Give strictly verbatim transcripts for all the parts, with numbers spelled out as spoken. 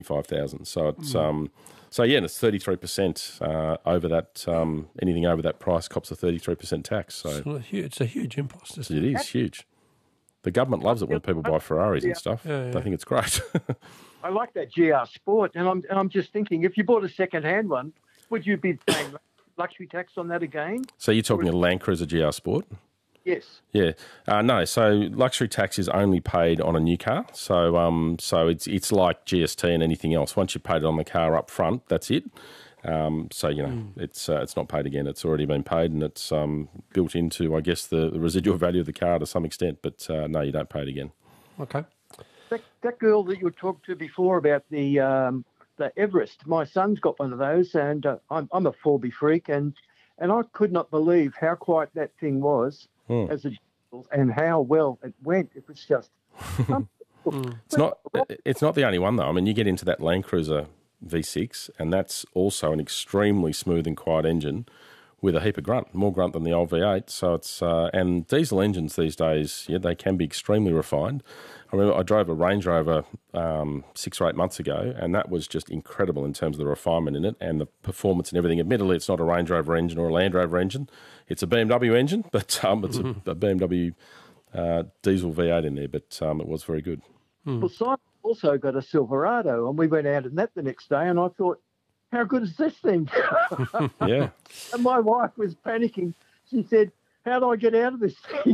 five thousand. So it's mm. um, so yeah, and it's thirty-three percent uh, over that. Um, anything over that price cops a thirty-three percent tax. So it's a huge, it's a huge impost. Isn't it, it is huge. The government loves it when people buy Ferraris and stuff. Yeah, yeah. They think it's great. I like that G R Sport, and I'm and I'm just thinking, if you bought a second-hand one, would you be paying luxury tax on that again? So you're talking a Land Cruiser G R Sport? Yes. Yeah. Uh, no. So luxury tax is only paid on a new car. So um, so it's it's like G S T and anything else. Once you paid it on the car up front, that's it. Um, so you know mm. it's uh, it's not paid again. It's already been paid, and it's um, built into, I guess, the, the residual value of the car to some extent. But uh, no, you don't pay it again. Okay. That, that girl that you talked to before about the um, the Everest, my son's got one of those, and uh, I'm I'm a Forby freak, and and I could not believe how quiet that thing was. Mm. As a, and how well it went. It was just. mm. It's not. It's not the only one though. I mean, you get into that Land Cruiser V six, and that's also an extremely smooth and quiet engine with a heap of grunt, more grunt than the old V eight. So it's uh, and diesel engines these days, yeah, they can be extremely refined. I remember I drove a Range Rover um, six or eight months ago, and that was just incredible in terms of the refinement in it and the performance and everything. Admittedly, it's not a Range Rover engine or a Land Rover engine; it's a B M W engine, but um, it's mm-hmm. a, a B M W uh, diesel V eight in there. But um, it was very good. Mm. Well, Simon also got a Silverado, and we went out in that the next day, and I thought, how good is this thing? Yeah. And my wife was panicking. She said, how do I get out of this thing?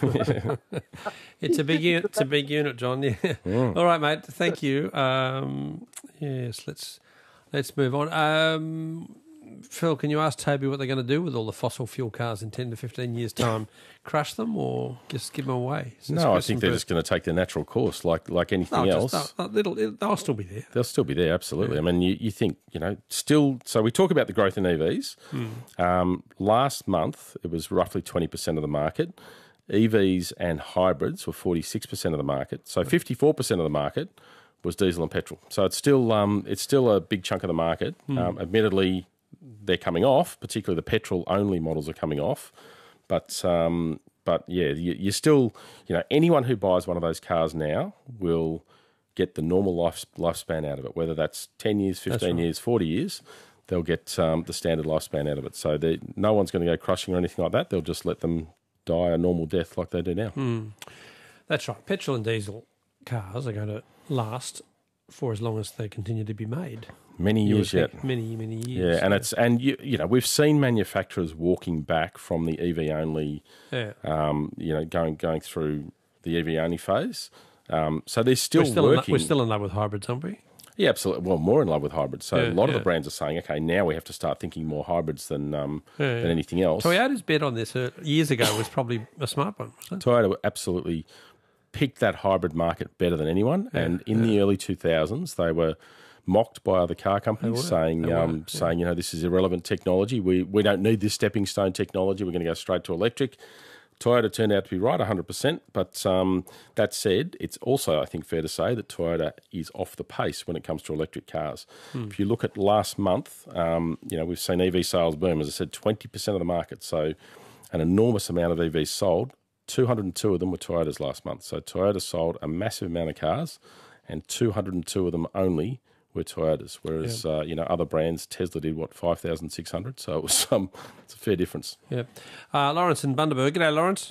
It's a big unit, it's a big unit, John. Yeah. Mm. All right, mate. Thank you. Um, yes, let's let's move on. Um, Phil, can you ask Toby what they're going to do with all the fossil fuel cars in ten to fifteen years' time? Crush them or just give them away? No, I think they're just going to take their natural course, like like anything no, else. Just, they'll, they'll, they'll still be there. They'll still be there, absolutely. Yeah. I mean, you, you think, you know, still, so we talk about the growth in E Vs. Mm. Um, last month, it was roughly twenty percent of the market. E Vs and hybrids were forty-six percent of the market. So fifty-four percent of the market was diesel and petrol. So it's still um, it's still a big chunk of the market. Mm. Um, admittedly, they're coming off, particularly the petrol-only models are coming off. But, um, but yeah, you, you still, you know, anyone who buys one of those cars now will get the normal life, lifespan out of it, whether that's ten years, fifteen right. years, forty years, they'll get um, the standard lifespan out of it. So no one's going to go crushing or anything like that. They'll just let them die a normal death like they do now. Mm. That's right. Petrol and diesel cars are going to last for as long as they continue to be made. Many years yet. Many, many years. Yeah, and yeah. it's and you you know we've seen manufacturers walking back from the E V only, yeah. um, you know, going going through the E V only phase. Um, so they're still, we're still working. In, we're still in love with hybrids, aren't we? Yeah, absolutely. Well, more in love with hybrids. So yeah, a lot yeah. of the brands are saying, okay, now we have to start thinking more hybrids than um, yeah, yeah. than anything else. Toyota's bet on this uh, years ago was probably a smart one, wasn't it? Toyota absolutely picked that hybrid market better than anyone, yeah, and in yeah. the early two thousands, they were mocked by other car companies, saying, um, yeah. saying, you know, this is irrelevant technology. We we don't need this stepping stone technology. We're going to go straight to electric. Toyota turned out to be right, one hundred percent. But um, that said, it's also, I think, fair to say that Toyota is off the pace when it comes to electric cars. Hmm. If you look at last month, um, you know, we've seen E V sales boom. As I said, twenty percent of the market. So an enormous amount of E Vs sold. two hundred two of them were Toyotas last month. So Toyota sold a massive amount of cars, and two hundred two of them only were Toyotas, whereas yeah. uh, you know other brands, Tesla did what five thousand six hundred, so it was um, it's a fair difference. Yeah, uh, Lawrence in Bundaberg. G'day, Lawrence.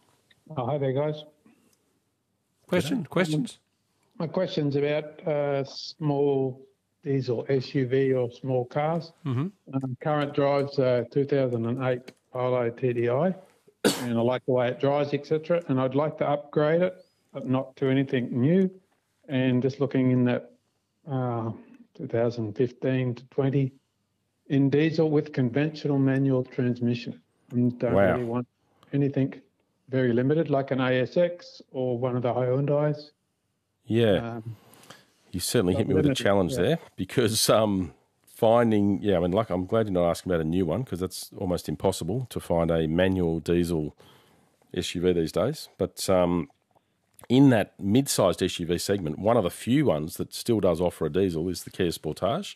Oh, hi there, guys. Question, G'day. questions. My question's about uh, small diesel S U V or small cars. Mm-hmm. Um, current drives a two thousand eight Polo T D I, and I like the way it drives, et cetera. And I'd like to upgrade it, but not to anything new. And just looking in that. Uh, two thousand fifteen to twenty in diesel with conventional manual transmission, and don't wow. really want anything very limited like an A S X or one of the Hyundais. Yeah, um, you certainly hit me limited, with a challenge yeah. there because um, finding yeah, I mean, like I'm glad you're not asking about a new one because that's almost impossible to find a manual diesel S U V these days, but. Um, In that mid-sized S U V segment, one of the few ones that still does offer a diesel is the Kia Sportage.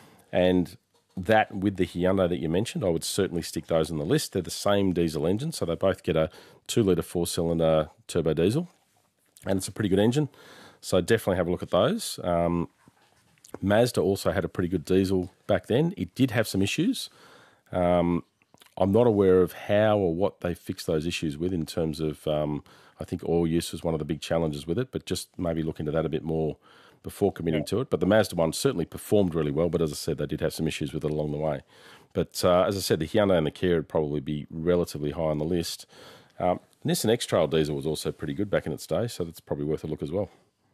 And that with the Hyundai that you mentioned, I would certainly stick those on the list. They're the same diesel engine, so they both get a two litre four-cylinder turbo diesel. And it's a pretty good engine, so definitely have a look at those. Um, Mazda also had a pretty good diesel back then. It did have some issues. Um, I'm not aware of how or what they fixed those issues with in terms of, um, I think oil use was one of the big challenges with it, but just maybe look into that a bit more before committing yeah. to it. But the Mazda one certainly performed really well, but as I said, they did have some issues with it along the way. But uh, as I said, the Hyundai and the Kia would probably be relatively high on the list. Um, Nissan X-Trail diesel was also pretty good back in its day, so that's probably worth a look as well.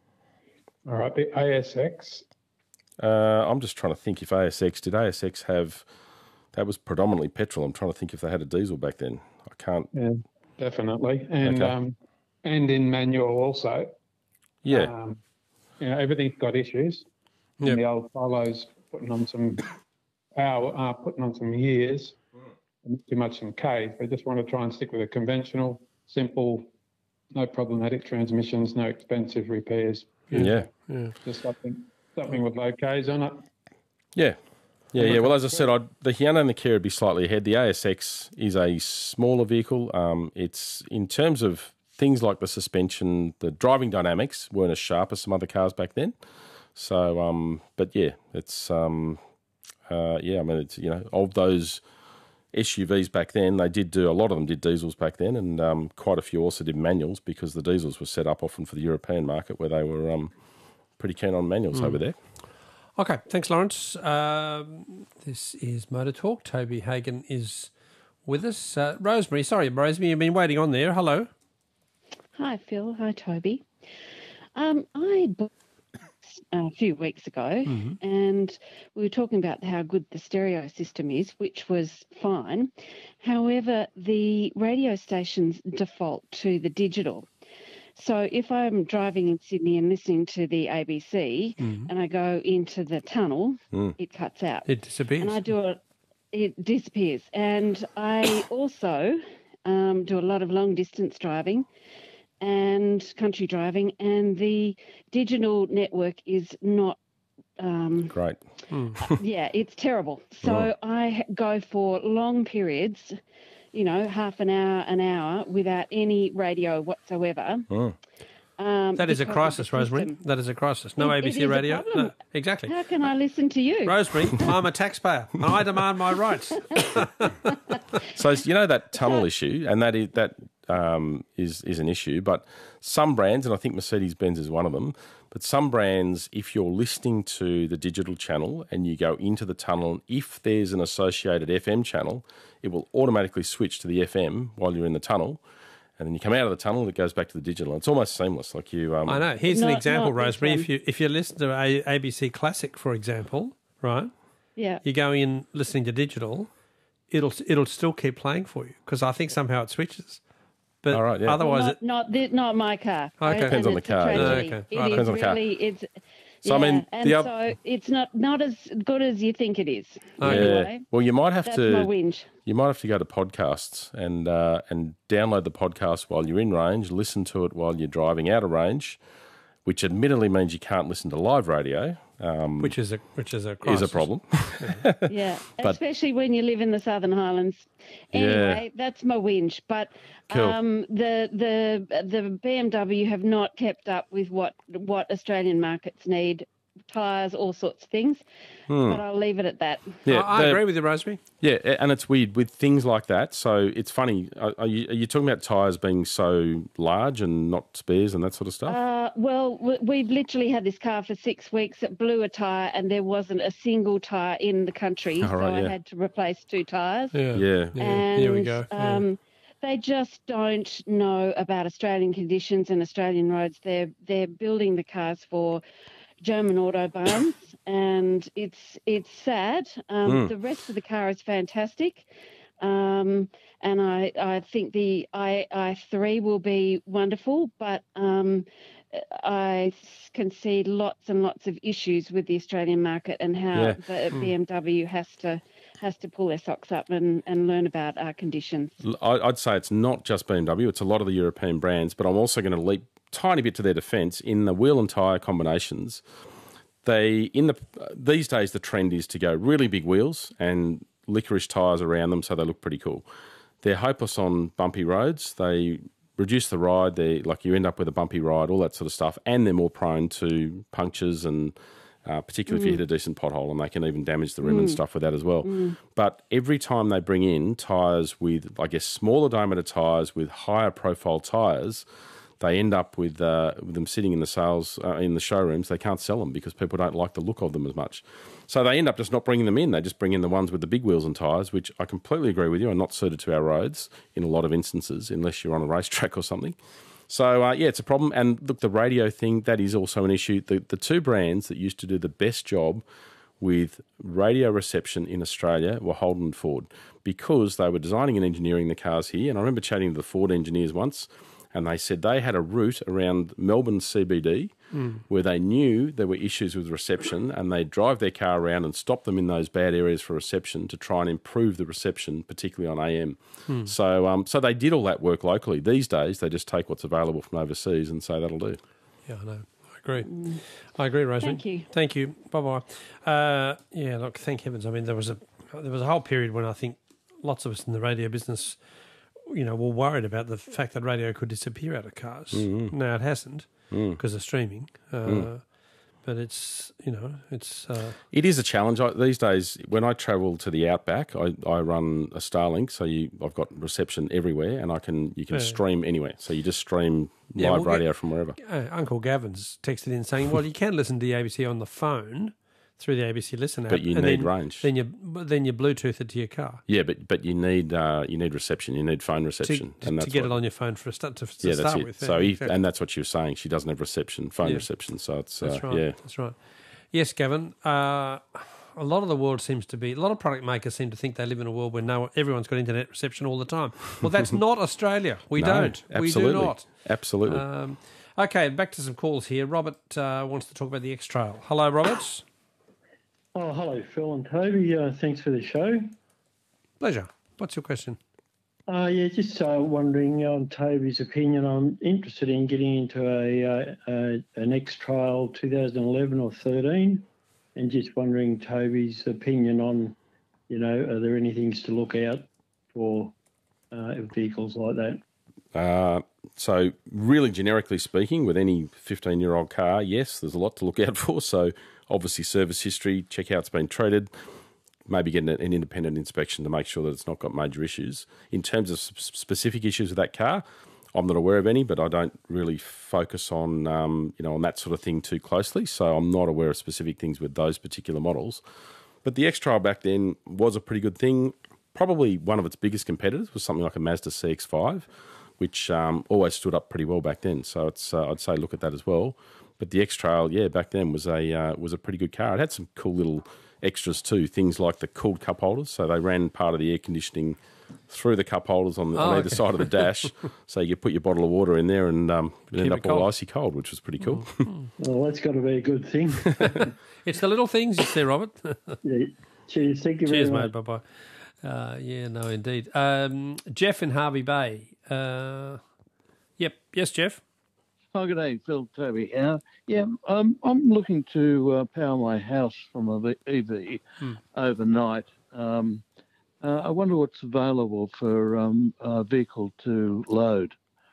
All right, the A S X. Uh, I'm just trying to think if A S X, did A S X have... That was predominantly petrol. I'm trying to think if they had a diesel back then. I can't. Yeah, definitely, and okay. um, and in manual also. Yeah. Um, you know, everything's got issues. Yep. And the old Polo's putting on some hour, uh, putting on some years, and too much some K. They just want to try and stick with a conventional, simple, no problematic transmissions, no expensive repairs. Yeah. Yeah. Just something, something with low Ks on it. Yeah. Yeah, yeah. Well, as I said, I'd, the Hyundai and the Kia would be slightly ahead. The A S X is a smaller vehicle. Um, it's in terms of things like the suspension, the driving dynamics weren't as sharp as some other cars back then. So, um, but yeah, it's um, uh, yeah. I mean, it's you know, of those S U Vs back then, they did do a lot of them did diesels back then, and um, quite a few also did manuals because the diesels were set up often for the European market where they were um, pretty keen on manuals mm. over there. Okay, thanks, Lawrence. Um, this is Motor Talk. Toby Hagen is with us. Uh, Rosemary, sorry, Rosemary, you've been waiting on there. Hello. Hi, Phil. Hi, Toby. Um, I bought a few weeks ago, mm-hmm. and we were talking about how good the stereo system is, which was fine. However, the radio stations default to the digital. So if I'm driving in Sydney and listening to the A B C mm. and I go into the tunnel, mm. it cuts out. It disappears. And I do a, it disappears. And I also um, do a lot of long distance driving and country driving, and the digital network is not um, great. Mm. uh, yeah, it's terrible. So mm. I go for long periods, you know, half an hour, an hour, without any radio whatsoever. Mm. Um, that is a crisis, Rosemary. That is a crisis. No it, A B C it radio. No, exactly. How can I listen to you? Rosemary, I'm a taxpayer and I demand my rights. So, you know, that tunnel issue, and that is that um, is, is an issue, but some brands, and I think Mercedes-Benz is one of them, but some brands, if you're listening to the digital channel and you go into the tunnel, if there's an associated F M channel, it will automatically switch to the F M while you're in the tunnel. And then you come out of the tunnel and it goes back to the digital. It's almost seamless. Like you, um, I know. Here's not, an example, not Rosemary. If you if you listen to a, ABC Classic, for example, right? Yeah. You go in listening to digital, it'll it'll still keep playing for you because I think somehow it switches. But All right, yeah. otherwise, not it not, the, not my car. Okay. Depends on the car. No, okay. It Right. is Depends on the car. really, it's, So, yeah, I mean, and the up- so it's not, not as good as you think it is. Yeah. Anyway, Well, you might have that's to. my whinge. You might have to go to podcasts and uh, and download the podcast while you're in range, listen to it while you're driving out of range, which admittedly means you can't listen to live radio. Um, which is a which is a crisis. is a problem. Yeah, But- especially when you live in the Southern Highlands. Anyway, Yeah. that's my whinge. But Cool. um, the the the B M W have not kept up with what what Australian markets need. Tyres, all sorts of things. Hmm. But I'll leave it at that. Yeah, I, I the- agree with you, Rosemary. Yeah, and it's weird with things like that. So it's funny. Are, are, you, are you talking about tyres being so large and not spares and that sort of stuff? Uh, well, w- we've literally had this car for six weeks. It blew a tyre and there wasn't a single tyre in the country. Oh, right, so yeah. I had to replace two tyres. Yeah. Yeah. Yeah. And, Here we go. Yeah. Um, they just don't know about Australian conditions and Australian roads. They're they're building the cars for German autobahns, and it's it's sad. Um, Mm. The rest of the car is fantastic, um, and I I think the i i three will be wonderful, but um, I can see lots and lots of issues with the Australian market and how Yeah. the B M W has to has to pull their socks up and, and learn about our conditions. I- I'd say it's not just B M W, it's a lot of the European brands, but I'm also going to leap tiny bit to their defence. In the wheel and tyre combinations, they in the these days the trend is to go really big wheels and licorice tyres around them so they look pretty cool. They're hopeless on bumpy roads. They reduce the ride. They like you end up with a bumpy ride, all that sort of stuff, and they're more prone to punctures and uh, particularly mm. if you hit a decent pothole, and they can even damage the rim mm. and stuff with that as well. Mm. But every time they bring in tyres with, I guess, smaller diameter tyres with higher profile tyres, they end up with, uh, with them sitting in the sales uh, in the showrooms. They can't sell them because people don't like the look of them as much. So they end up just not bringing them in. They just bring in the ones with the big wheels and tyres, which I completely agree with you are not suited to our roads in a lot of instances, unless you're on a racetrack or something. So, uh, yeah, it's a problem. And look, the radio thing, that is also an issue. The, the two brands that used to do the best job with radio reception in Australia were Holden and Ford, because they were designing and engineering the cars here. And I remember chatting to the Ford engineers once, and they said they had a route around Melbourne C B D mm. where they knew there were issues with reception, and they'd drive their car around and stop them in those bad areas for reception to try and improve the reception, particularly on A M. Mm. So um, so they did all that work locally. These days, they just take what's available from overseas and say that'll do. Yeah, I know. I agree. Mm. I agree, Rosemary. Thank you. Thank you. Bye-bye. Uh, yeah, look, thank heavens. I mean, there was a there was a whole period when I think lots of us in the radio business, you know, were worried about the fact that radio could disappear out of cars. Mm-hmm. Now it hasn't because mm. of streaming, uh, mm. but it's, you know, it's... Uh, it is a challenge. I, these days, when I travel to the outback, I, I run a Starlink, so you, I've got reception everywhere, and I can you can yeah. stream anywhere. So you just stream yeah, live well, radio yeah, from wherever. Uh, Uncle Gavin's texted in saying, well, you can listen to the A B C on the phone through the A B C Listen app, but you and need then, range. Then you then you Bluetooth it to your car. Yeah, but but you need uh, you need reception. You need phone reception, to, and to that's get what, it on your phone for a start to, to yeah, start that's it. with. So yeah, he, exactly. and that's what she was saying. She doesn't have reception, phone yeah. reception. So it's that's uh, right. yeah, that's right. Yes, Gavin. Uh, a lot of the world seems to be. A lot of product makers seem to think they live in a world where no everyone's got internet reception all the time. Well, that's not Australia. We no, don't. Absolutely. We do not. Absolutely. Um, okay, back to some calls here. Robert uh, wants to talk about the X-Trail. Hello, Robert. Oh, hello, Phil and Toby. Uh, thanks for the show. Pleasure. What's your question? Uh, yeah, just uh, wondering on Toby's opinion. I'm interested in getting into a, uh, a an X-Trail twenty eleven or thirteen, and just wondering Toby's opinion on, you know, are there any things to look out for uh, vehicles like that? Uh, so really generically speaking, with any fifteen-year-old car, yes, there's a lot to look out for. So obviously service history, check how it's been treated, maybe get an, an independent inspection to make sure that it's not got major issues. In terms of sp- specific issues with that car, I'm not aware of any, but I don't really focus on um, you know on that sort of thing too closely. So I'm not aware of specific things with those particular models. But the X-Trail back then was a pretty good thing. Probably one of its biggest competitors was something like a Mazda C X five, which um, always stood up pretty well back then. So it's uh, I'd say look at that as well. But the X-Trail, yeah, back then was a uh, was a pretty good car. It had some cool little extras too, things like the cooled cup holders. So they ran part of the air conditioning through the cup holders on, the, oh, on okay. either side of the dash. So you put your bottle of water in there and um, it ended up cold. all icy cold, which was pretty cool. Mm. Well, that's got to be a good thing. It's the little things you see, Robert. Yeah. Cheers. Thank you Cheers, very mate. much. Bye-bye. Uh, yeah, no, indeed. Um, Jeff in Harvey Bay. Uh, yep. Yes, Jeff. Oh, good day, Phil, Toby. Uh, yeah, um, I'm looking to uh, power my house from a E V hmm. overnight. Um, uh, I wonder what's available for um, a vehicle to load.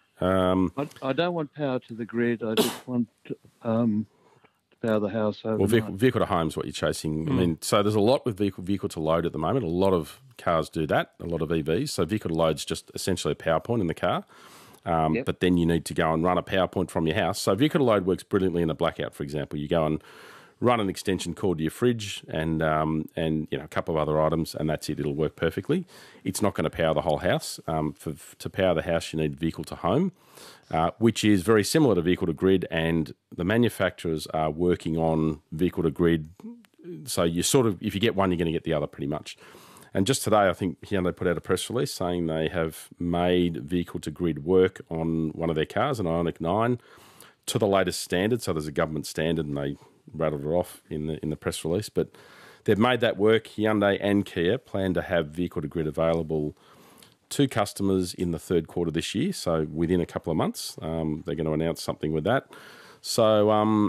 Um, I, I don't want power to the grid. I just want to, um, to power the house overnight. Well, vehicle, vehicle to home is what you're chasing. Mm. I mean, so there's a lot with vehicle vehicle to load at the moment. A lot of cars do that, a lot of E Vs. So vehicle to load is just essentially a power point in the car. Um, yep. But then you need to go and run a power point from your house. So vehicle to load works brilliantly in a blackout, for example. You go and run an extension cord to your fridge and um, and you know a couple of other items, and that's it. It'll work perfectly. It's not going to power the whole house. Um, for, to power the house, you need vehicle to home, uh, which is very similar to vehicle to grid, and the manufacturers are working on vehicle to grid. So you sort of, if you get one, you're going to get the other pretty much. And just today, I think Hyundai put out a press release saying they have made vehicle to grid work on one of their cars, an Ioniq nine, to the latest standard. So there's a government standard, and they rattled it off in the in the press release. But they've made that work. Hyundai and Kia plan to have vehicle to grid available to customers in the third quarter this year. So within a couple of months, um, they're going to announce something with that. So. Um,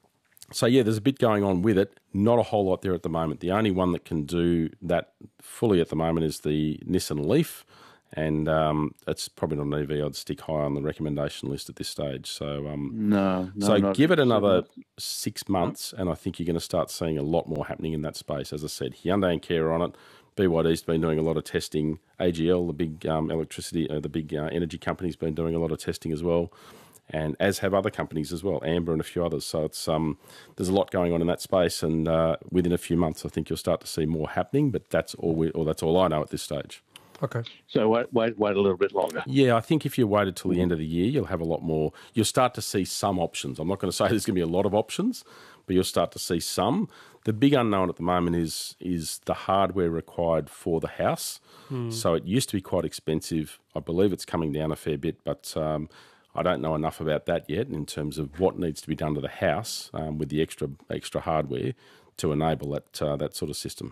So, yeah, there's a bit going on with it. Not a whole lot there at the moment. The only one that can do that fully at the moment is the Nissan Leaf, and um, it's probably not an E V I'd stick high on the recommendation list at this stage. So, um, no, no. so not give it another not. six months, and I think you're going to start seeing a lot more happening in that space. As I said, Hyundai and Kia are on it. B Y D's been doing a lot of testing. A G L, the big um, electricity, uh, the big uh, energy company's been doing a lot of testing as well, and as have other companies as well, Amber and a few others. So it's um, there's a lot going on in that space, and uh, within a few months, I think you'll start to see more happening. But that's all we, or that's all I know at this stage. Okay. So wait, wait, wait a little bit longer. Yeah, I think if you waited till the end of the year, you'll have a lot more. You'll start to see some options. I'm not going to say there's going to be a lot of options, but you'll start to see some. The big unknown at the moment is is the hardware required for the house. Hmm. So it used to be quite expensive. I believe it's coming down a fair bit, but um, I don't know enough about that yet in terms of what needs to be done to the house um, with the extra extra hardware to enable that uh, that sort of system.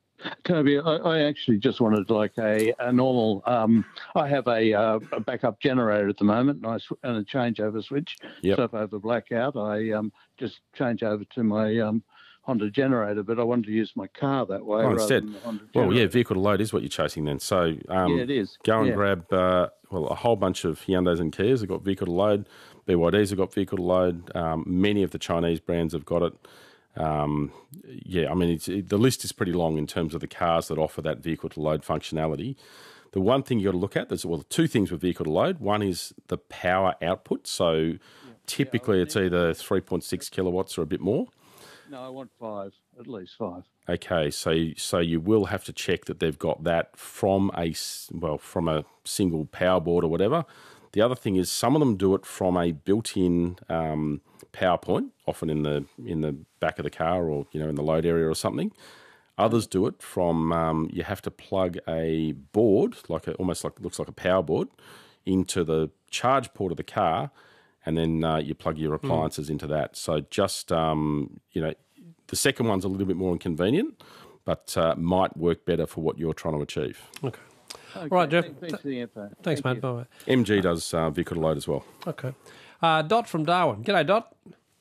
Toby, I, I actually just wanted like a, a normal. Um, I have a, uh, a backup generator at the moment, and, I sw- and a changeover switch. Yep. So if I have a blackout, I um, just change over to my um, Honda generator. But I wanted to use my car that way. Oh, rather instead, than the Honda well, yeah, generator. vehicle to load is what you're chasing then. So um, Yeah, it is. Go and Yeah. grab uh, well a whole bunch of Hyundais and Kias have got vehicle to load. B Y Ds have got vehicle to load. Um, many of the Chinese brands have got it. Um, yeah, I mean, it's, it, the list is pretty long in terms of the cars that offer that vehicle to load functionality. The one thing you've got to look at, there's well, two things with vehicle to load. One is the power output. So yeah. typically yeah, it's either three point six kilowatts or a bit more. No, I want five, at least five. Okay, so so you will have to check that they've got that from a well from a single power board or whatever. The other thing is some of them do it from a built-in um, power point, often in the in the back of the car or you know in the load area or something. Others do it from um, you have to plug a board, like a, almost like looks like a power board, into the charge port of the car, and then uh, you plug your appliances mm. into that. So just um, you know, the second one's a little bit more inconvenient, but uh, might work better for what you're trying to achieve. Okay. Okay, All right, Jeff. Thanks for the info. Thanks, Thank mate. Bye. M G does uh, vehicle to load as well. Okay. Uh, Dot from Darwin. G'day, Dot.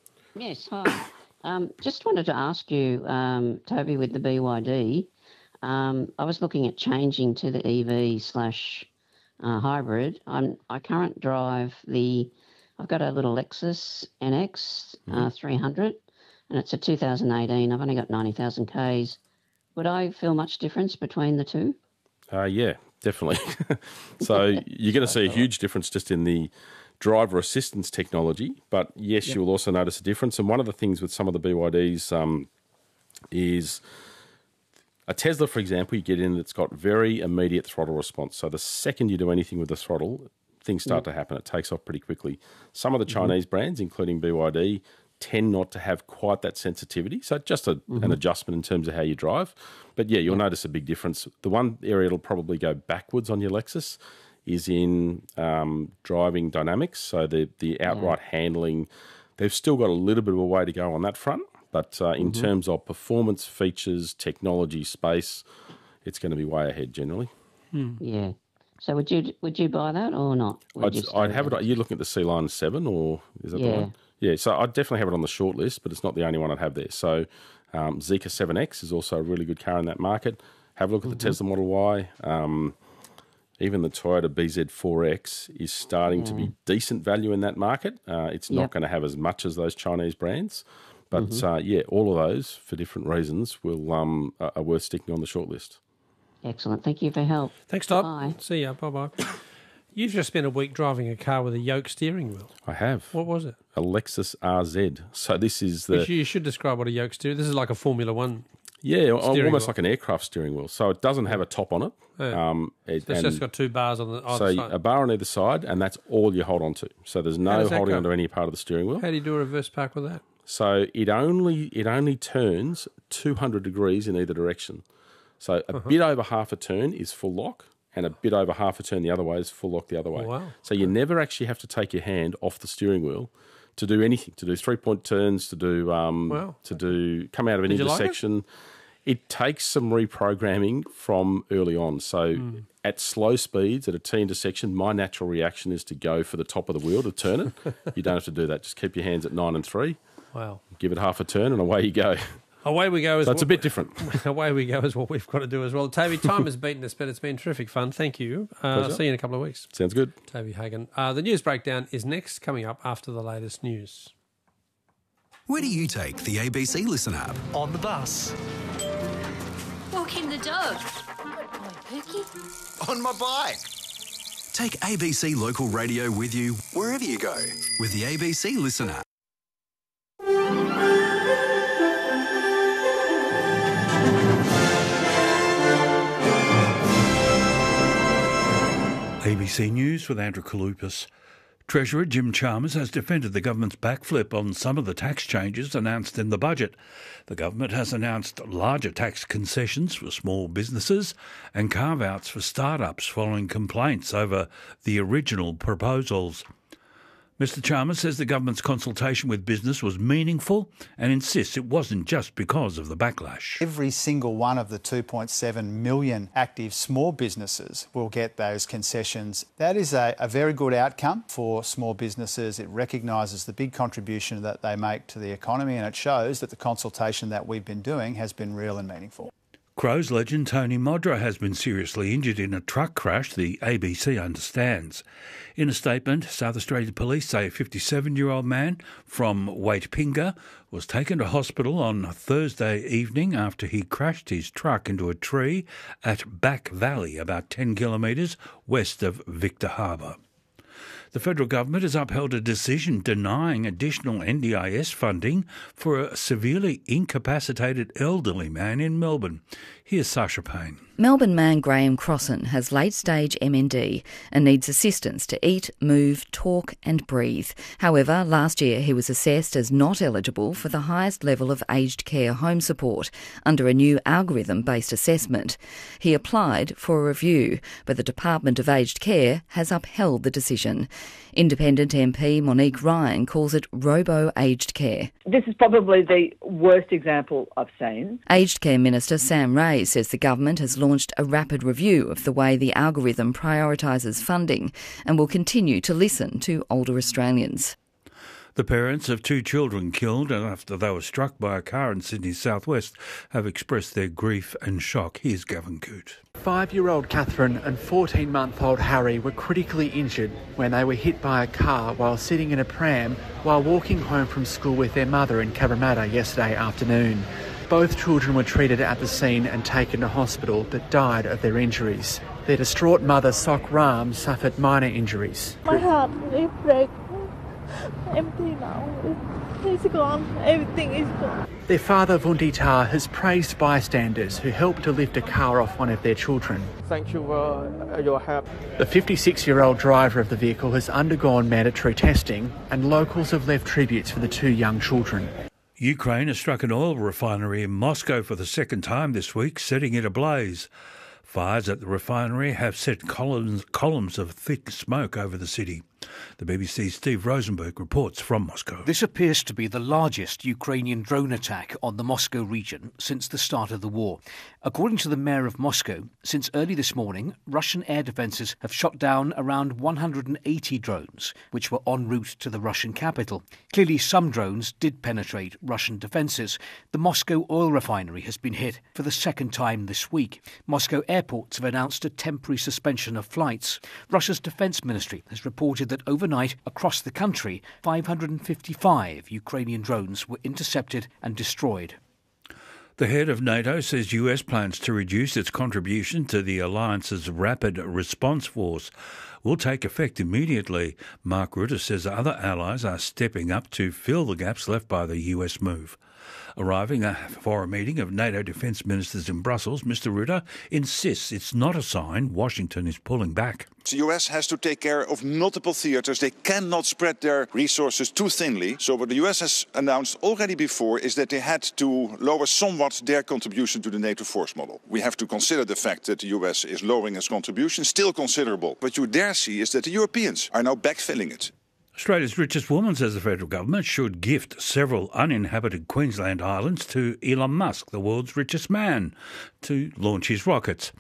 Yes, hi. um, just wanted to ask you, um, Toby, with the B Y D, um, I was looking at changing to the E V slash uh, hybrid. I'm, I current drive the, I've got a little Lexus N X uh, mm-hmm. three hundred, and it's a two thousand eighteen. I've only got ninety thousand kays. Would I feel much difference between the two? Uh, yeah, definitely. So you're going to see a huge difference just in the driver assistance technology, but yes, yep. you'll also notice a difference. And one of the things with some of the B Y Ds um, is a Tesla, for example, you get in, it's got very immediate throttle response. So the second you do anything with the throttle, things start mm-hmm. to happen. It takes off pretty quickly. Some of the Chinese mm-hmm. brands, including B Y D, tend not to have quite that sensitivity. So just a, mm-hmm. an adjustment in terms of how you drive. But yeah, you'll yeah. notice a big difference. The one area it'll probably go backwards on your Lexus is in um, driving dynamics. So the, the outright yeah. handling, they've still got a little bit of a way to go on that front. But uh, in mm-hmm. terms of performance, features, technology, space, it's going to be way ahead generally. Hmm. Yeah. So would you would you buy that or not? I'd, I'd have it. Are you looking at the C-Line seven or is that yeah. the one? Yeah, so I'd definitely have it on the short list, but it's not the only one I'd have there. So um, Zeekr seven X is also a really good car in that market. Have a look at mm-hmm. the Tesla Model Y. Um, even the Toyota B Z four X is starting mm. to be decent value in that market. Uh, it's yep. not going to have as much as those Chinese brands. But mm-hmm. uh, yeah, all of those, for different reasons, will um, are worth sticking on the short list. Excellent. Thank you for your help. Thanks, Todd. Bye. See ya. Bye-bye. You've just spent a week driving a car with a yoke steering wheel. I have. What was it? A Lexus R Z. So this is the... You should describe what a yoke steering... This is like a Formula One Yeah, almost wheel. like an aircraft steering wheel. So it doesn't have a top on it. Yeah. Um, it so it's just got two bars on the either so side. A bar on either side, and that's all you hold on to. So there's no holding onto any part of the steering wheel. How do you do a reverse park with that? So it only it only turns two hundred degrees in either direction. So a uh-huh. bit over half a turn is full lock, and a bit over half a turn the other way is full lock the other way. Oh, wow. So you never actually have to take your hand off the steering wheel to do anything, to do three-point turns, to do um, wow. to do come out of an Did intersection. You like it? It takes some reprogramming from early on. So mm. at slow speeds, at a T intersection, my natural reaction is to go for the top of the wheel to turn it. You don't have to do that. Just keep your hands at nine and three. Wow. Give it half a turn and away you go. Away we go. As So it's a what- bit different. Away we go is what we've got to do as well. Toby, time has beaten us, but it's been terrific fun. Thank you. Uh, Pleasure. see you in a couple of weeks. Sounds good. Toby Hagan. Uh, the news breakdown is next, coming up after the latest news. Where do you take the A B C Listen app? On the bus. Walking the dog. Good boy, Pookie. On my bike. Take A B C Local Radio with you wherever you go with the A B C Listen app. A B C News with Andrew Kalupas. Treasurer Jim Chalmers has defended the government's backflip on some of the tax changes announced in the budget. The government has announced larger tax concessions for small businesses and carve-outs for start-ups following complaints over the original proposals. Mister Chalmers says the government's consultation with business was meaningful and insists it wasn't just because of the backlash. Every single one of the two point seven million active small businesses will get those concessions. That is a, a very good outcome for small businesses. It recognises the big contribution that they make to the economy, and it shows that the consultation that we've been doing has been real and meaningful. Crows legend Tony Modra has been seriously injured in a truck crash, the A B C understands. In a statement, South Australia Police say a fifty-seven-year-old man from Waitpinga was taken to hospital on Thursday evening after he crashed his truck into a tree at Back Valley, about ten kilometres west of Victor Harbour. The federal government has upheld a decision denying additional N D I S funding for a severely incapacitated elderly man in Melbourne. Here's Sasha Payne. Melbourne man Graham Crossan has late-stage M N D and needs assistance to eat, move, talk and breathe. However, last year he was assessed as not eligible for the highest level of aged care home support under a new algorithm-based assessment. He applied for a review, but the Department of Aged Care has upheld the decision. Independent M P Monique Ryan calls it robo-aged care. This is probably the worst example I've seen. Aged Care Minister Sam Ray says the government has launched a rapid review of the way the algorithm prioritises funding and will continue to listen to older Australians. The parents of two children killed after they were struck by a car in Sydney's southwest have expressed their grief and shock. Here's Gavin Coote. Five-year-old Catherine and fourteen-month-old Harry were critically injured when they were hit by a car while sitting in a pram while walking home from school with their mother in Cabramatta yesterday afternoon. Both children were treated at the scene and taken to hospital but died of their injuries. Their distraught mother, Sok Ram, suffered minor injuries. My heart is break. Empty now. It's gone. Everything is gone. Their father, Vundi Tar, has praised bystanders who helped to lift a car off one of their children. Thank you for your help. The fifty-six-year-old driver of the vehicle has undergone mandatory testing, and locals have left tributes for the two young children. Ukraine has struck an oil refinery in Moscow for the second time this week, setting it ablaze. Fires at the refinery have set columns, columns of thick smoke over the city. The B B C's Steve Rosenberg reports from Moscow. This appears to be the largest Ukrainian drone attack on the Moscow region since the start of the war. According to the mayor of Moscow, since early this morning, Russian air defences have shot down around one hundred eighty drones, which were en route to the Russian capital. Clearly, some drones did penetrate Russian defences. The Moscow oil refinery has been hit for the second time this week. Moscow airports have announced a temporary suspension of flights. Russia's defence ministry has reported that overnight, across the country, five hundred fifty-five Ukrainian drones were intercepted and destroyed. The head of NATO says U S plans to reduce its contribution to the alliance's rapid response force will take effect immediately. Mark Rutte says other allies are stepping up to fill the gaps left by the U S move. Arriving for a meeting of NATO defence ministers in Brussels, Mister Rutte insists it's not a sign Washington is pulling back. The U S has to take care of multiple theatres. They cannot spread their resources too thinly. So what the U S has announced already before is that they had to lower somewhat their contribution to the NATO force model. We have to consider the fact that the U S is lowering its contribution, still considerable. What you dare see is that the Europeans are now backfilling it. Australia's richest woman says the federal government should gift several uninhabited Queensland islands to Elon Musk, the world's richest man, to launch his rockets.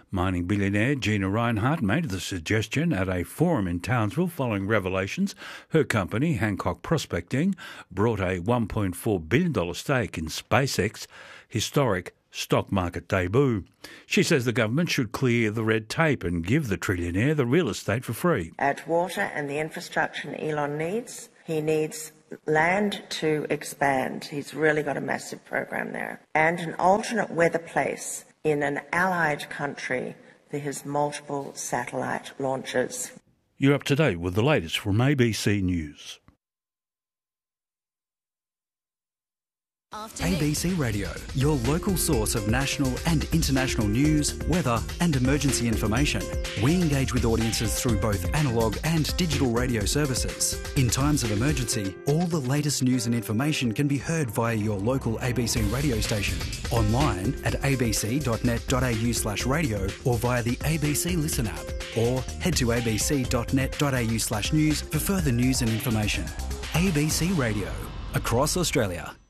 Mining billionaire Gina Rinehart made the suggestion at a forum in Townsville following revelations her company, Hancock Prospecting, brought a one point four billion dollars stake in SpaceX, historic stock market debut. She says the government should clear the red tape and give the trillionaire the real estate for free. Add water and the infrastructure Elon needs. He needs land to expand. He's really got a massive program there. And an alternate weather place in an allied country for his multiple satellite launches. You're up to date with the latest from A B C News. A B C Radio, your local source of national and international news, weather and emergency information. We engage with audiences through both analogue and digital radio services. In times of emergency, all the latest news and information can be heard via your local A B C radio station, online at abc.net.au slash radio or via the A B C Listen app, or head to abc.net.au slash news for further news and information. A B C Radio, across Australia.